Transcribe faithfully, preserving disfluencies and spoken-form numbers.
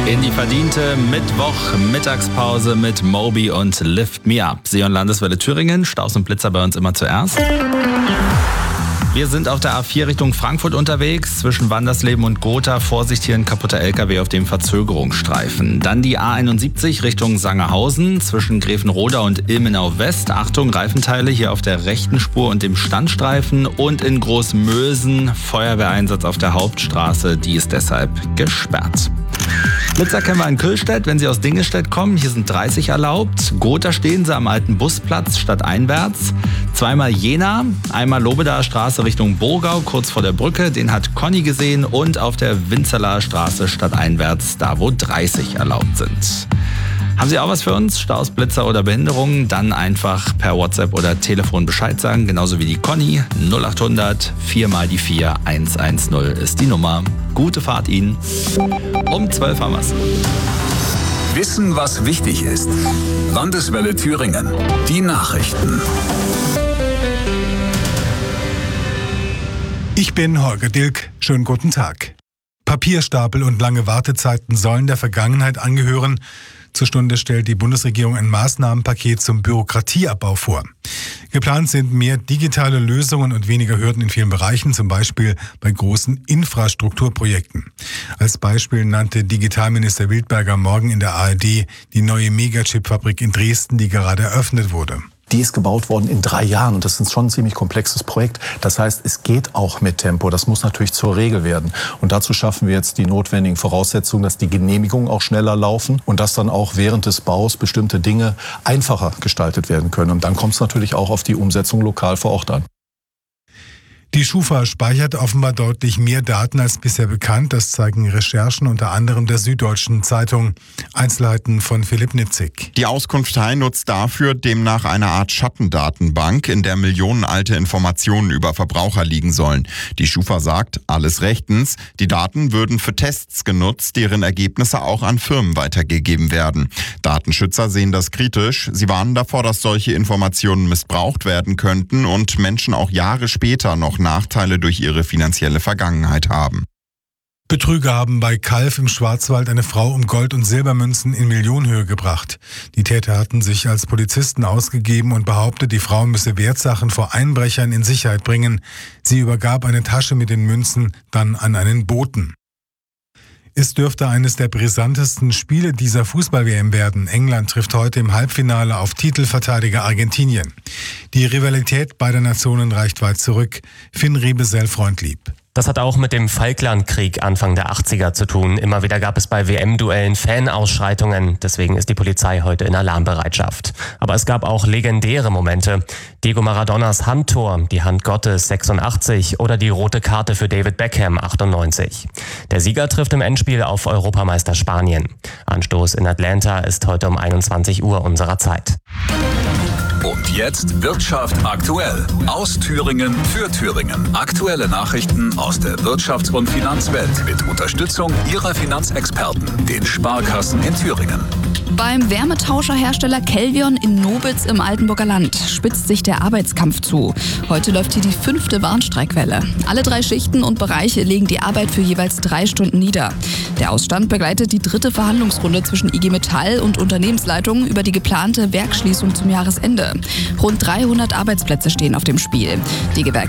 In die verdiente Mittwoch-Mittagspause mit Moby und Lift Me Up. Sion Landeswelle Thüringen, Staus und Blitzer bei uns immer zuerst. Wir sind auf der A vier Richtung Frankfurt unterwegs. Zwischen Wandersleben und Gotha. Vorsicht, hier ein kaputter L K W auf dem Verzögerungsstreifen. Dann die A einundsiebzig Richtung Sangerhausen. Zwischen Grevenroda und Ilmenau West. Achtung, Reifenteile hier auf der rechten Spur und dem Standstreifen. Und in Großmösen Feuerwehreinsatz auf der Hauptstraße. Die ist deshalb gesperrt. Blitzer kennen wir in Kühlstedt, wenn Sie aus Dingestedt kommen. Hier sind dreißig erlaubt. Gotha stehen Sie am alten Busplatz stadteinwärts. Zweimal Jena, einmal Lobedaer Straße Richtung Burgau, kurz vor der Brücke. Den hat Conny gesehen. Und auf der Winzerlaer Straße stadteinwärts, da wo dreißig erlaubt sind. Haben Sie auch was für uns? Staus, Blitzer oder Behinderungen? Dann einfach per WhatsApp oder Telefon Bescheid sagen. Genauso wie die Conny. null acht hundert vier mal die vier eins eins null ist die Nummer. Gute Fahrt Ihnen. Um zwölf haben wir's. Wissen, was wichtig ist. Landeswelle Thüringen. Die Nachrichten. Ich bin Holger Dilk. Schönen guten Tag. Papierstapel und lange Wartezeiten sollen der Vergangenheit angehören. Zur Stunde stellt die Bundesregierung ein Maßnahmenpaket zum Bürokratieabbau vor. Geplant sind mehr digitale Lösungen und weniger Hürden in vielen Bereichen, zum Beispiel bei großen Infrastrukturprojekten. Als Beispiel nannte Digitalminister Wildberger morgen in der A R D die neue Megachip-Fabrik in Dresden, die gerade eröffnet wurde. Die ist gebaut worden in drei Jahren und das ist schon ein ziemlich komplexes Projekt. Das heißt, es geht auch mit Tempo. Das muss natürlich zur Regel werden. Und dazu schaffen wir jetzt die notwendigen Voraussetzungen, dass die Genehmigungen auch schneller laufen und dass dann auch während des Baus bestimmte Dinge einfacher gestaltet werden können. Und dann kommt es natürlich auch auf die Umsetzung lokal vor Ort an. Die Schufa speichert offenbar deutlich mehr Daten als bisher bekannt. Das zeigen Recherchen unter anderem der Süddeutschen Zeitung. Einzelheiten von Philipp Nitzig. Die Auskunftei nutzt dafür demnach eine Art Schattendatenbank, in der millionenalte Informationen über Verbraucher liegen sollen. Die Schufa sagt, alles rechtens. Die Daten würden für Tests genutzt, deren Ergebnisse auch an Firmen weitergegeben werden. Datenschützer sehen das kritisch. Sie warnen davor, dass solche Informationen missbraucht werden könnten und Menschen auch Jahre später noch Nachteile durch ihre finanzielle Vergangenheit haben. Betrüger haben bei Calw im Schwarzwald eine Frau um Gold- und Silbermünzen in Millionenhöhe gebracht. Die Täter hatten sich als Polizisten ausgegeben und behauptet, die Frau müsse Wertsachen vor Einbrechern in Sicherheit bringen. Sie übergab eine Tasche mit den Münzen dann an einen Boten. Es dürfte eines der brisantesten Spiele dieser Fußball-W M werden. England trifft heute im Halbfinale auf Titelverteidiger Argentinien. Die Rivalität beider Nationen reicht weit zurück. Finn Riebesell-Freundlieb. Das hat auch mit dem Falklandkrieg Anfang der achtziger zu tun. Immer wieder gab es bei W M-Duellen Fanausschreitungen. Deswegen ist die Polizei heute in Alarmbereitschaft. Aber es gab auch legendäre Momente. Diego Maradonas Handtor, die Hand Gottes sechsundachtzig oder die rote Karte für David Beckham achtundneunzig. Der Sieger trifft im Endspiel auf Europameister Spanien. Anstoß in Atlanta ist heute um einundzwanzig Uhr unserer Zeit. Und jetzt Wirtschaft aktuell. Aus Thüringen für Thüringen. Aktuelle Nachrichten aus der Wirtschafts- und Finanzwelt mit Unterstützung Ihrer Finanzexperten, den Sparkassen in Thüringen. Beim Wärmetauscherhersteller Kelvion in Nobitz im Altenburger Land spitzt sich der Arbeitskampf zu. Heute läuft hier die fünfte Warnstreikwelle. Alle drei Schichten und Bereiche legen die Arbeit für jeweils drei Stunden nieder. Der Ausstand begleitet die dritte Verhandlungsrunde zwischen I G Metall und Unternehmensleitung über die geplante Werksschließung zum Jahresende. Rund dreihundert Arbeitsplätze stehen auf dem Spiel. Die Gewerkschaft